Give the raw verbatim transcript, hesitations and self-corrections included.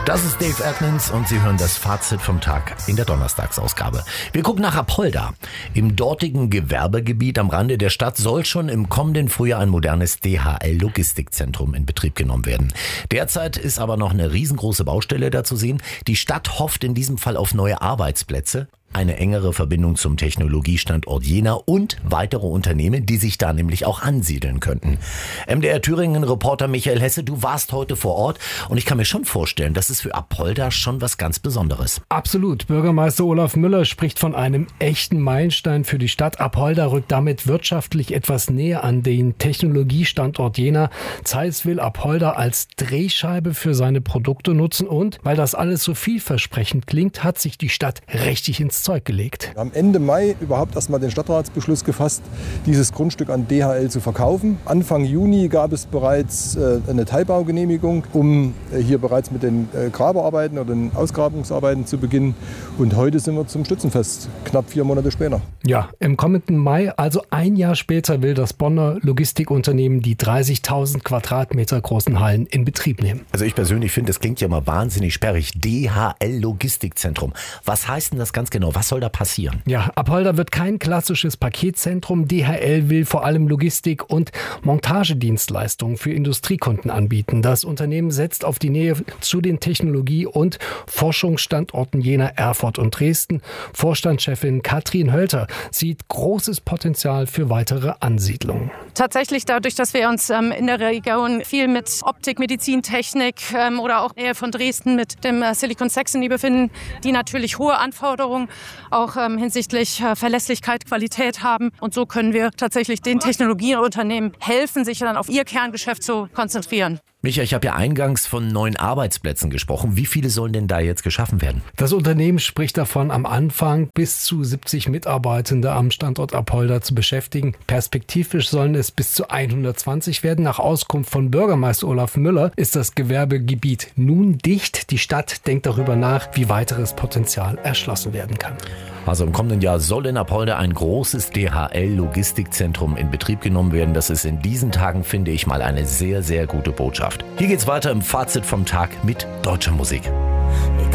Das ist Dave Edmonds und Sie hören das Fazit vom Tag in der Donnerstagsausgabe. Wir gucken nach Apolda. Im dortigen Gewerbegebiet am Rande der Stadt soll schon im kommenden Frühjahr ein modernes D H L-Logistikzentrum in Betrieb genommen werden. Derzeit ist aber noch eine riesengroße Baustelle da zu sehen. Die Stadt hofft in diesem Fall auf neue Arbeitsplätze, eine engere Verbindung zum Technologiestandort Jena und weitere Unternehmen, die sich da nämlich auch ansiedeln könnten. M D R Thüringen-Reporter Michael Hesse, du warst heute vor Ort und ich kann mir schon vorstellen, das ist für Apolda schon was ganz Besonderes. Absolut. Bürgermeister Olaf Müller spricht von einem echten Meilenstein für die Stadt. Apolda rückt damit wirtschaftlich etwas näher an den Technologiestandort Jena. Zeiss will Apolda als Drehscheibe für seine Produkte nutzen und, weil das alles so vielversprechend klingt, hat sich die Stadt richtig ins Zeug gelegt. Wir haben Ende Mai überhaupt erstmal den Stadtratsbeschluss gefasst, dieses Grundstück an D H L zu verkaufen. Anfang Juni gab es bereits äh, eine Teilbaugenehmigung, um äh, hier bereits mit den äh, Grabearbeiten oder den Ausgrabungsarbeiten zu beginnen. Und heute sind wir zum Stützenfest, knapp vier Monate später. Ja, im kommenden Mai, also ein Jahr später, will das Bonner Logistikunternehmen die dreißigtausend Quadratmeter großen Hallen in Betrieb nehmen. Also ich persönlich finde, das klingt ja mal wahnsinnig sperrig. D H L-Logistikzentrum. Was heißt denn das ganz genau? Was soll da passieren? Ja, Apolda wird kein klassisches Paketzentrum. D H L will vor allem Logistik- und Montagedienstleistungen für Industriekunden anbieten. Das Unternehmen setzt auf die Nähe zu den Technologie- und Forschungsstandorten Jena, Erfurt und Dresden. Vorstandschefin Katrin Hölter sieht großes Potenzial für weitere Ansiedlungen. Tatsächlich dadurch, dass wir uns ähm, in der Region viel mit Optik, Medizintechnik ähm, oder auch Nähe von Dresden mit dem äh, Silicon Saxony befinden, die natürlich hohe Anforderungen auch ähm, hinsichtlich äh, Verlässlichkeit, Qualität haben. Und so können wir tatsächlich den Technologieunternehmen helfen, sich dann auf ihr Kerngeschäft zu konzentrieren. Micha, ich habe ja eingangs von neuen Arbeitsplätzen gesprochen. Wie viele sollen denn da jetzt geschaffen werden? Das Unternehmen spricht davon, am Anfang bis zu siebzig Mitarbeitende am Standort Apolda zu beschäftigen. Perspektivisch sollen es bis zu hundertzwanzig werden. Nach Auskunft von Bürgermeister Olaf Müller ist das Gewerbegebiet nun dicht. Die Stadt denkt darüber nach, wie weiteres Potenzial erschlossen werden kann. Also im kommenden Jahr soll in Apolda ein großes D H L-Logistikzentrum in Betrieb genommen werden. Das ist in diesen Tagen, finde ich mal, eine sehr, sehr gute Botschaft. Hier geht's weiter im Fazit vom Tag mit deutscher Musik.